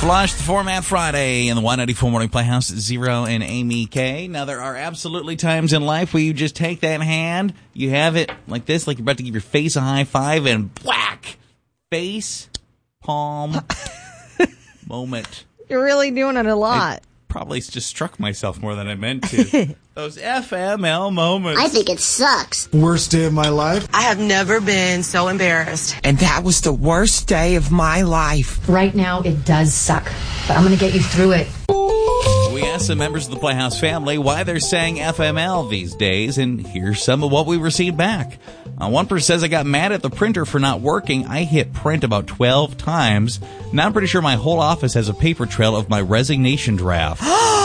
Flush the Format Friday in the 194 Morning Playhouse. Zero and Amy K. Now, there are absolutely times in life where you just take that hand, you have it like this, like you're about to give your face a high five, and whack! Face, palm, moment. You're really doing it a lot. Probably just struck myself more than I meant to. Those FML moments. I think it sucks. Worst day of my life. I have never been so embarrassed. And that was the worst day of my life. Right now, it does suck, but I'm going to get you through it. We asked some members of the Playhouse family why they're saying FML these days, and here's some of what we received back. One person says, I got mad at the printer for not working. I hit print about 12 times. Now I'm pretty sure my whole office has a paper trail of my resignation draft.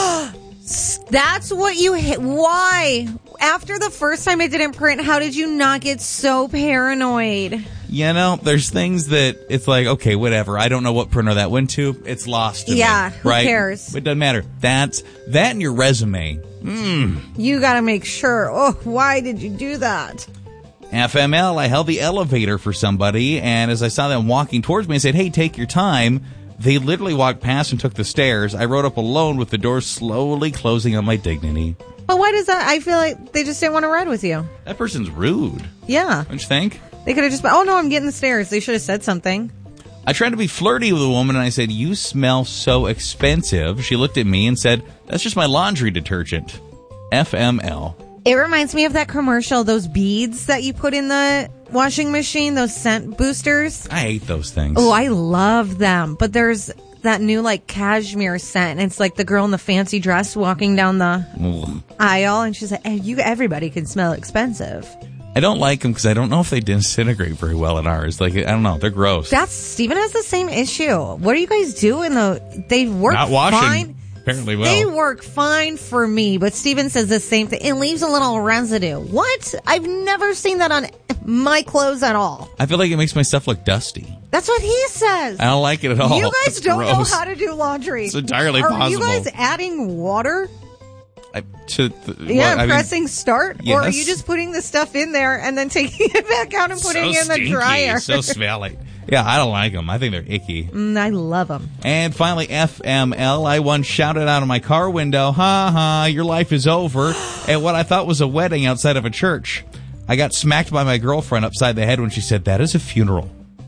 That's what you hit. Why? After the first time it didn't print, how did you not get so paranoid? You know, there's things that it's like, okay, whatever. I don't know what printer that went to. It's lost to me. Yeah, who right? cares? It doesn't matter. That and your resume. You got to make sure. Oh, why did you do that? FML, I held the elevator for somebody, and as I saw them walking towards me, I said, hey, take your time. They literally walked past and took the stairs. I rode up alone with the door slowly closing on my dignity. But why does that? I feel like they just didn't want to ride with you. That person's rude. Yeah. Don't you think? They could have just been, oh, no, I'm getting the stairs. They should have said something. I tried to be flirty with a woman, and I said, you smell so expensive. She looked at me and said, that's just my laundry detergent. FML. It reminds me of that commercial, those beads that you put in the washing machine, those scent boosters. I hate those things. Oh, I love them. But there's that new, like, cashmere scent, and it's like the girl in the fancy dress walking down the aisle, and she's like, hey, everybody can smell expensive. I don't like them because I don't know if they disintegrate very well in ours. Like, I don't know. They're gross. Steven has the same issue. What do you guys do they work Not washing. fine? Apparently well. They work fine for me, but Steven says the same thing. It leaves a little residue. What? I've never seen that on my clothes at all. I feel like it makes my stuff look dusty. That's what he says. I don't like it at all. You guys It's don't know gross. how to do laundry. It's entirely Are possible. you guys adding water? Pressing pressing start? yes. Or are you just putting the stuff in there and then taking it back out and putting it in the dryer? So smelly. Yeah, I don't like them. I think they're icky. I love them. And finally, FML. I once shouted out of my car window, ha ha, your life is over, at what I thought was a wedding outside of a church. I got smacked by my girlfriend upside the head when she said, that is a funeral.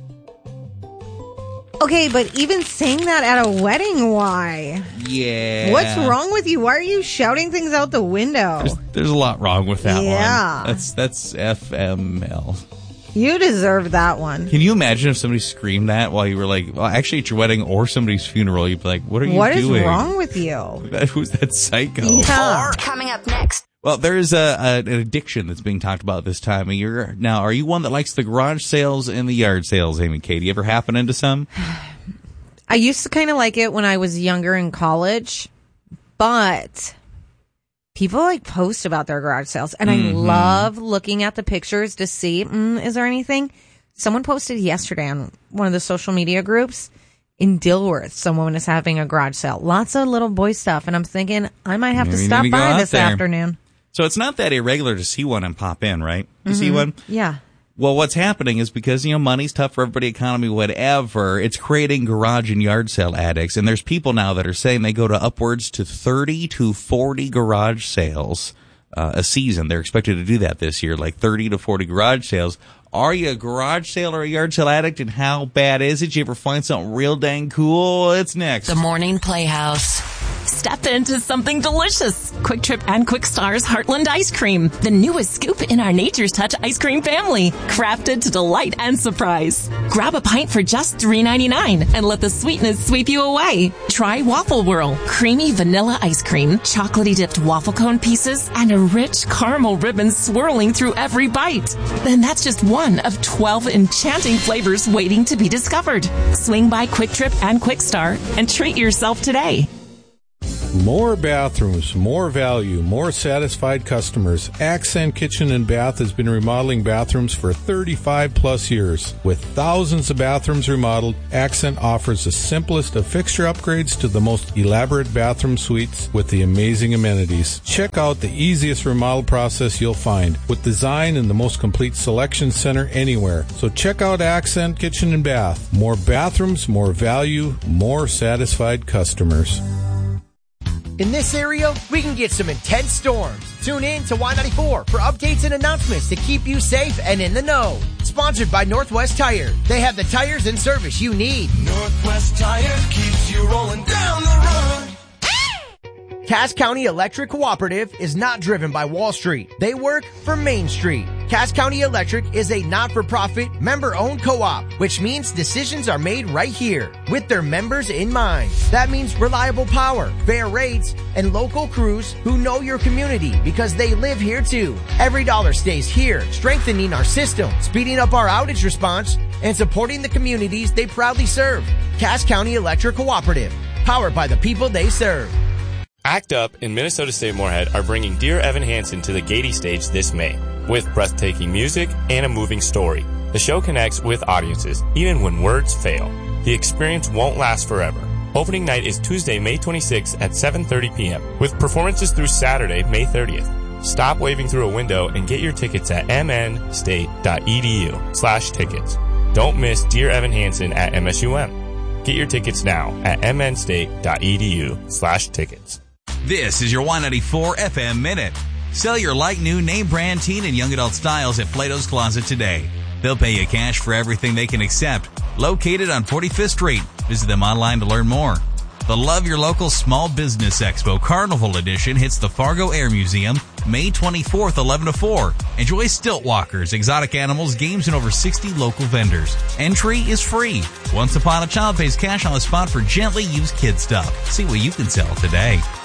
Okay, but even saying that at a wedding, why? Yeah. What's wrong with you? Why are you shouting things out the window? There's a lot wrong with that Yeah. one. That's FML. You deserve that one. Can you imagine if somebody screamed that while you were like, well, actually at your wedding or somebody's funeral, you'd be like, what are you doing? What is wrong with you? Who's that psycho? Yeah. Coming up next. Well, there's an addiction that's being talked about this time of year. Now, are you one that likes the garage sales and the yard sales, Amy Katie? You ever happen into some? I used to kind of like it when I was younger in college, but people like post about their garage sales, and I love looking at the pictures to see, is there anything? Someone posted yesterday on one of the social media groups in Dilworth, someone is having a garage sale. Lots of little boy stuff, and I'm thinking I might have to stop by this afternoon. So it's not that irregular to see one and pop in, right? You see one? Yeah. Well, what's happening is because, money's tough for everybody, economy, whatever, it's creating garage and yard sale addicts. And there's people now that are saying they go to upwards to 30 to 40 garage sales a season. They're expected to do that this year, like 30 to 40 garage sales. Are you a garage sale or a yard sale addict, and how bad is it? You ever find something real dang cool? It's next. The Morning Playhouse. Step into something delicious. Quick Trip and Quick Star's Heartland Ice Cream, the newest scoop in our Nature's Touch ice cream family, crafted to delight and surprise. Grab a pint for just $3.99 and let the sweetness sweep you away. Try Waffle Whirl, creamy vanilla ice cream, chocolatey dipped waffle cone pieces, and a rich caramel ribbon swirling through every bite. Then that's just one of 12 enchanting flavors waiting to be discovered. Swing by Quick Trip and Quick Star and treat yourself today. More bathrooms, more value, more satisfied customers. Accent Kitchen and Bath has been remodeling bathrooms for 35 plus years. With thousands of bathrooms remodeled, Accent offers the simplest of fixture upgrades to the most elaborate bathroom suites with the amazing amenities. Check out the easiest remodel process you'll find, with design and the most complete selection center anywhere. So check out Accent Kitchen and Bath. More bathrooms, more value, more satisfied customers. In this area, we can get some intense storms. Tune in to Y94 for updates and announcements to keep you safe and in the know. Sponsored by Northwest Tire. They have the tires and service you need. Northwest Tire keeps you rolling down the road. Cass County Electric Cooperative is not driven by Wall Street. They work for Main Street. Cass County Electric is a not-for-profit, member-owned co-op, which means decisions are made right here with their members in mind. That means reliable power, fair rates, and local crews who know your community because they live here too. Every dollar stays here, strengthening our system, speeding up our outage response, and supporting the communities they proudly serve. Cass County Electric Cooperative, powered by the people they serve. ACT UP and Minnesota State Moorhead are bringing Dear Evan Hansen to the Gaiety stage this May with breathtaking music and a moving story. The show connects with audiences even when words fail. The experience won't last forever. Opening night is Tuesday, May 26th at 7:30 p.m. with performances through Saturday, May 30th. Stop waving through a window and get your tickets at mnstate.edu/tickets. Don't miss Dear Evan Hansen at MSUM. Get your tickets now at mnstate.edu/tickets. This is your Y94 FM Minute. Sell your like new name brand teen and young adult styles at Plato's Closet today. They'll pay you cash for everything they can accept. Located on 45th Street. Visit them online to learn more. The Love Your Local Small Business Expo Carnival Edition hits the Fargo Air Museum May 24th, 11 to 4. Enjoy stilt walkers, exotic animals, games, and over 60 local vendors. Entry is free. Once Upon a Child pays cash on the spot for gently used kid stuff. See what you can sell today.